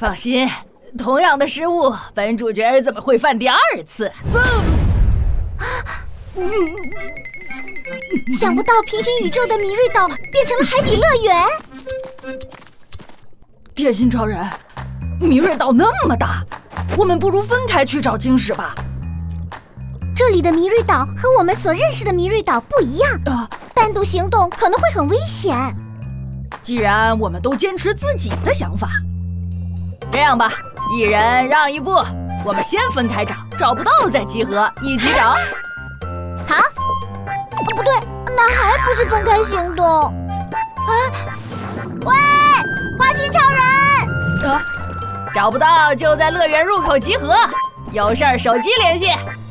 放心，同样的失误，本主角怎么会犯第二次？ 想不到平行宇宙的米瑞岛变成了海底乐园。 铁心超人，米瑞岛那么大，我们不如分开去找晶石吧。 这里的米瑞岛和我们所认识的米瑞岛不一样，单独行动可能会很危险。 既然我们都坚持自己的想法，这样吧，一人让一步，我们先分开找，找不到再集合，一起找。 好，不对，那还不是分开行动。喂，花心超人！ 找不到就在乐园入口集合，有事儿手机联系。